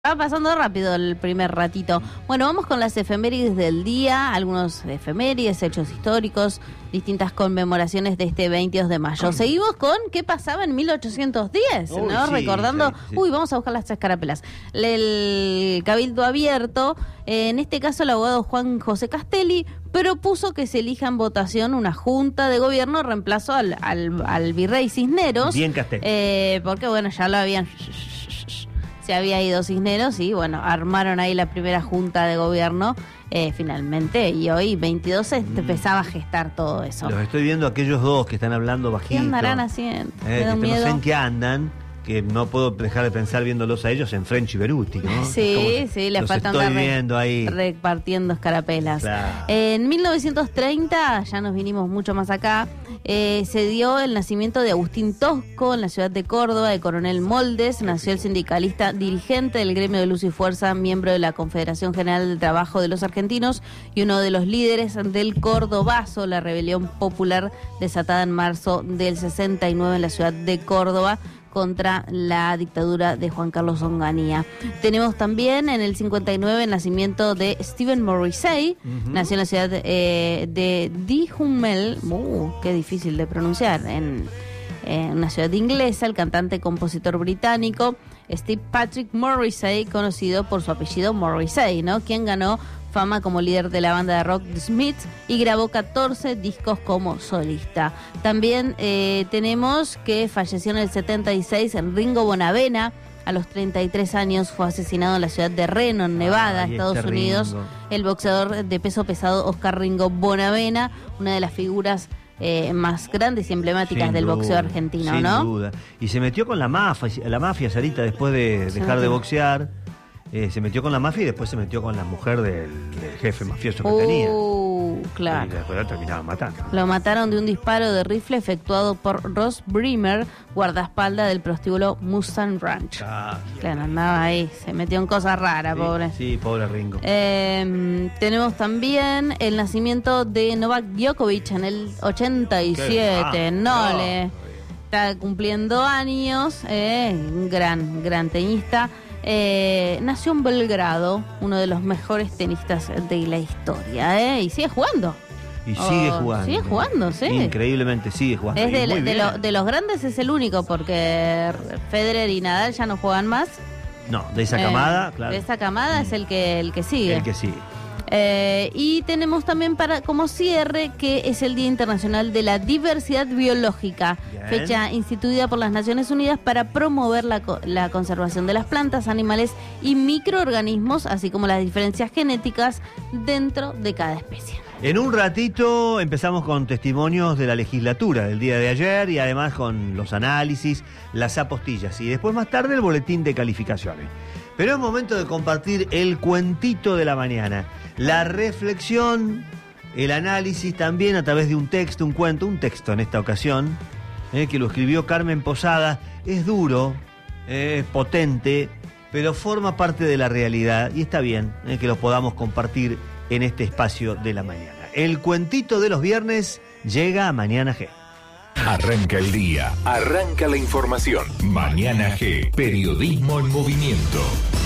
Va pasando rápido el primer ratito. Bueno, vamos con las efemérides del día, algunos efemérides, hechos históricos, distintas conmemoraciones de este 22 de mayo. Seguimos con qué pasaba en 1810, ¿no? Sí, recordando, sí. Vamos a buscar las escarapelas. El Cabildo Abierto, en este caso el abogado Juan José Castelli, propuso que se elija en votación una junta de gobierno reemplazo al virrey Cisneros. Bien Castelli. Porque bueno, ya lo habían... Se había ido Cisneros y bueno, armaron ahí la primera junta de gobierno finalmente, y hoy 22 se empezaba a gestar todo eso. Los estoy viendo aquellos dos que están hablando bajito. ¿Qué andarán haciendo? Me da No miedo. sé en qué andan, que no puedo dejar de pensar viéndolos a ellos en French y Beruti, ¿no? Sí, les faltan estoy viendo ahí. repartiendo escarapelas. Claro. En 1930, ya nos vinimos mucho más acá, se dio el nacimiento de Agustín Tosco en la ciudad de Córdoba, de Coronel Moldes. Nació el sindicalista dirigente del gremio de Luz y Fuerza, miembro de la Confederación General del Trabajo de los Argentinos y uno de los líderes del Cordobazo, la rebelión popular desatada en marzo del 69 en la ciudad de Córdoba contra la dictadura de Juan Carlos Onganía. Tenemos también en el 59 el nacimiento de Stephen Morrissey. Nació en la ciudad de Dihumel, qué difícil de pronunciar, en una ciudad inglesa. El cantante y compositor británico Steve Patrick Morrissey, conocido por su apellido Morrissey, ¿no? Quien ganó fama como líder de la banda de rock The Smiths y grabó 14 discos como solista. También tenemos que falleció en el 76 Ringo Bonavena. A los 33 años fue asesinado en la ciudad de Reno, en Nevada, Estados Unidos. Ringo. El boxeador de peso pesado Oscar Ringo Bonavena, una de las figuras más grandes y emblemáticas Sin del duda, boxeo argentino, sin ¿no? duda. Y se metió con la mafia, Sarita, después de dejar de boxear. Se metió con la mafia y después se metió con la mujer del jefe mafioso que tenía. Claro. Y después la terminaban matando. Lo mataron de un disparo de rifle efectuado por Ross Bremer, guardaespaldas del prostíbulo Mustang Ranch. Claro, andaba ahí, se metió en cosas raras, Sí, pobre. Sí, pobre Ringo. Tenemos también el nacimiento de Novak Djokovic en el 87. Está cumpliendo años, un gran tenista. Nació en Belgrado, uno de los mejores tenistas de la historia, y sigue jugando. Y sigue jugando. Sigue jugando, sí. Increíblemente sigue jugando. Es Y muy bien. de los grandes es el único, porque Federer y Nadal ya no juegan más. No, de esa camada, claro. De esa camada es el que sigue. El que sigue. Y tenemos también como cierre que es el Día Internacional de la Diversidad Biológica, Bien. fecha instituida por las Naciones Unidas para promover la conservación de las plantas, animales y microorganismos, así como las diferencias genéticas dentro de cada especie. En un ratito empezamos con testimonios de la legislatura del día de ayer y además con los análisis, las apostillas y después más tarde el boletín de calificaciones. Pero es momento de compartir el cuentito de la mañana, la reflexión, el análisis también a través de un texto, un texto en esta ocasión, que lo escribió Carmen Posada. Es duro, es potente, pero forma parte de la realidad y está bien que lo podamos compartir en este espacio de la mañana. El cuentito de los viernes llega a Mañana G. Arranca el día, arranca la información. Mañana G, periodismo en movimiento.